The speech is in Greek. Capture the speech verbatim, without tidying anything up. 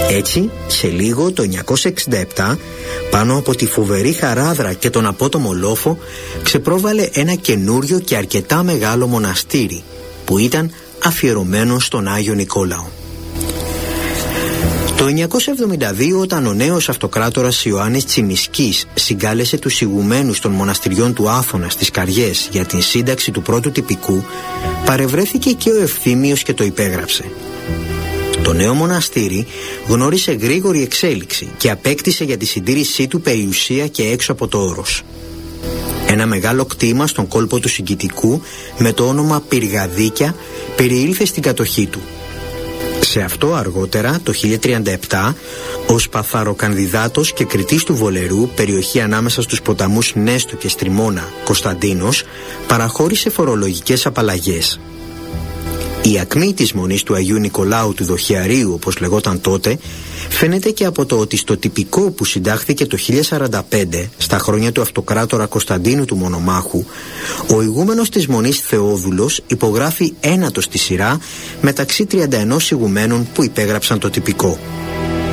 Έτσι, σε λίγο το εννιακόσια εξήντα επτά, πάνω από τη φοβερή Χαράδρα και τον απότομο Λόφο, ξεπρόβαλε ένα καινούριο και αρκετά μεγάλο μοναστήρι, που ήταν αφιερωμένο στον Άγιο Νικόλαο. Το εννιακόσια εβδομήντα δύο, όταν ο νέος αυτοκράτορας Ιωάννης Τσιμισκής συγκάλεσε τους ηγουμένους των μοναστηριών του Άθωνα στις Καριές για την σύνταξη του πρώτου τυπικού, παρευρέθηκε και ο Ευθύμιος και το υπέγραψε. Το νέο μοναστήρι γνώρισε γρήγορη εξέλιξη και απέκτησε για τη συντήρησή του περιουσία και έξω από το όρος. Ένα μεγάλο κτήμα στον κόλπο του Συγκητικού με το όνομα Πυργαδίκια περιήλθε στην κατοχή του. Σε αυτό αργότερα, το χίλια τριάντα επτά, ο σπαθαροκανδιδάτος και κριτής του Βολερού, περιοχή ανάμεσα στους ποταμούς Νέστο και Στριμώνα, Κωνσταντίνος, παραχώρησε φορολογικές απαλλαγές. Η ακμή της Μονής του Αγίου Νικολάου του Δοχιαρίου, όπως λεγόταν τότε, φαίνεται και από το ότι στο τυπικό που συντάχθηκε το χίλια σαράντα πέντε, στα χρόνια του αυτοκράτορα Κωνσταντίνου του Μονομάχου, ο ηγούμενος της Μονής Θεόδουλος υπογράφει ένατος στη σειρά μεταξύ τριάντα ένα ηγουμένων που υπέγραψαν το τυπικό.